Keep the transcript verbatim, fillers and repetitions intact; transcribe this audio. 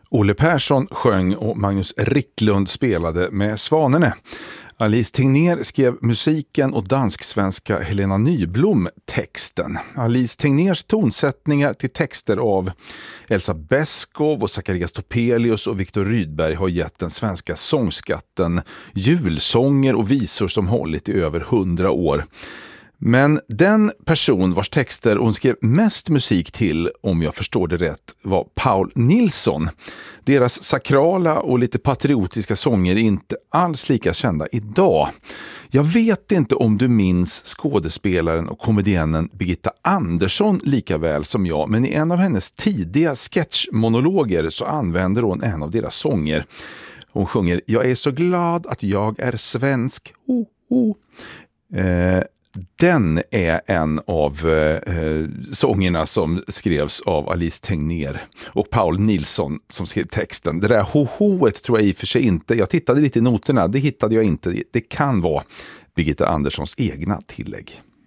Olle Persson sjöng och Magnus Ricklund spelade med Svanerna. Alice Tegnér skrev musiken och dansk-svenska Helena Nyblom texten. Alice Tegnérs tonsättningar till texter av Elsa Beskow och Zacharias Topelius och Viktor Rydberg har gett den svenska sångskatten julsånger och visor som hållit i över hundra år. Men den person vars texter hon skrev mest musik till, om jag förstår det rätt, var Paul Nilsson. Deras sakrala och lite patriotiska sånger är inte alls lika kända idag. Jag vet inte om du minns skådespelaren och komedienen Birgitta Andersson lika väl som jag, men i en av hennes tidiga sketchmonologer så använder hon en av deras sånger. Hon sjunger "Jag är så glad att jag är svensk". Oh, oh. Eh, Den är en av eh, sångerna som skrevs av Alice Tegnér och Paul Nilsson som skrev texten. Det där ho-hoet tror jag i och för sig inte. Jag tittade lite i noterna, det hittade jag inte. Det kan vara Birgitta Anderssons egna tillägg.